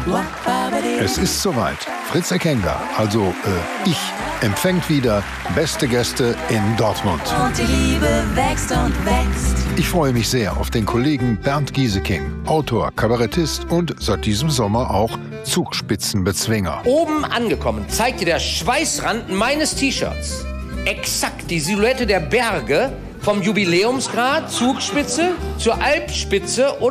Es ist soweit. Fritz Eckenga, also ich, empfängt wieder beste Gäste in Dortmund. Und die Liebe wächst und wächst. Ich freue mich sehr auf den Kollegen Bernd Gieseking, Autor, Kabarettist und seit diesem Sommer auch Zugspitzenbezwinger. Oben angekommen zeigt dir der Schweißrand meines T-Shirts exakt die Silhouette der Berge vom Jubiläumsgrat, Zugspitze zur Alpspitze und